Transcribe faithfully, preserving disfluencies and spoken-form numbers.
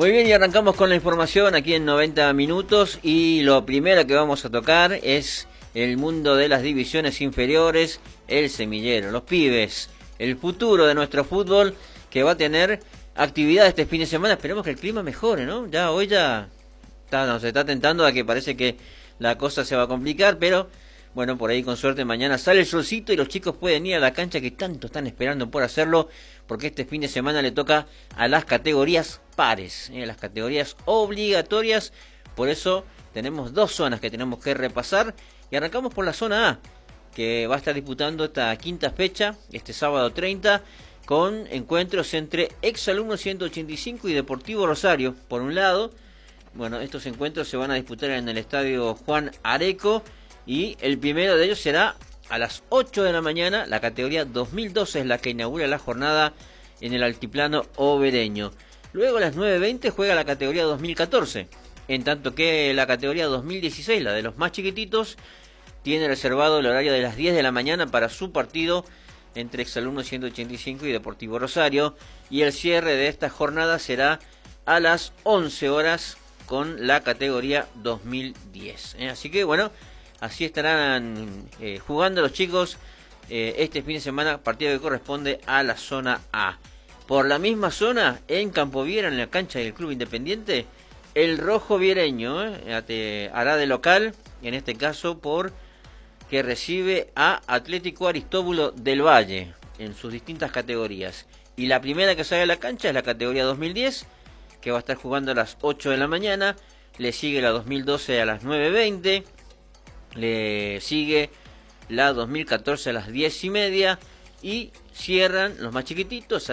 Muy bien, y arrancamos con la información aquí en noventa minutos y lo primero que vamos a tocar es el mundo de las divisiones inferiores, el semillero, los pibes, el futuro de nuestro fútbol que va a tener actividad este fin de semana. Esperemos que el clima mejore, ¿no? Ya hoy ya está, nos está tentando a que parece que la cosa se va a complicar, pero bueno, por ahí con suerte mañana sale el solcito y los chicos pueden ir a la cancha que tanto están esperando por hacerlo, porque este fin de semana le toca a las categorías pares, ¿eh? Las categorías obligatorias. Por eso tenemos dos zonas que tenemos que repasar y arrancamos por la zona A, que va a estar disputando esta quinta fecha, este sábado treinta, con encuentros entre Exalumno ciento ochenta y cinco y Deportivo Rosario, por un lado. Bueno, estos encuentros se van a disputar en el estadio Juan Areco y el primero de ellos será a las ocho de la mañana. La categoría dos mil doce es la que inaugura la jornada en el altiplano obereño. Luego a las nueve veinte juega la categoría dos mil catorce, en tanto que la categoría dos mil dieciséis, la de los más chiquititos, tiene reservado el horario de las diez de la mañana para su partido entre Exalumno ciento ochenta y cinco y Deportivo Rosario, y el cierre de esta jornada será a las once horas con la categoría dos mil diez. ¿eh? Así que bueno, así estarán eh, jugando los chicos eh, este fin de semana, partido que corresponde a la zona A. Por la misma zona, en Campoviera, en la cancha del Club Independiente, el Rojo Viereño eh, hará de local, en este caso por que recibe a Atlético Aristóbulo del Valle en sus distintas categorías. Y la primera que sale a la cancha es la categoría dos mil diez, que va a estar jugando a las ocho de la mañana. Le sigue la dos mil doce a las nueve veinte. Le sigue la dos mil catorce a las diez y media. Y cierran los más chiquititos